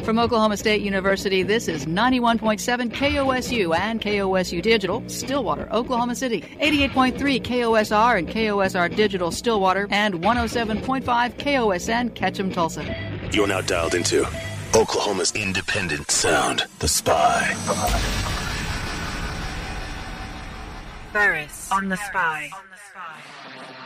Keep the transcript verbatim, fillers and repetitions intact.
From Oklahoma State University, this is ninety-one point seven K O S U and K O S U Digital, Stillwater, Oklahoma City. eighty-eight point three K O S R and K O S R Digital, Stillwater, and one oh seven point five K O S N, Ketchum, Tulsa. You're now dialed into Oklahoma's independent sound, The Spy. Ferris on The Spy.